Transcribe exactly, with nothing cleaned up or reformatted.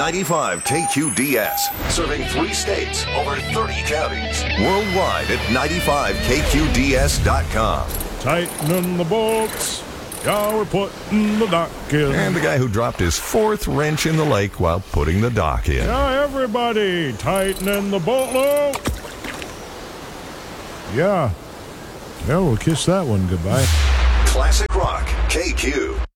ninety-five K Q D S, serving three states, over thirty counties. Worldwide at ninety-five K Q D S dot com. Tightening the bolts. Yeah, we're putting the dock in. And the guy who dropped his fourth wrench in the lake while putting the dock in. Yeah, everybody, tightening the bolt loop. Yeah. Yeah, we'll kiss that one goodbye. Classic Rock, K Q.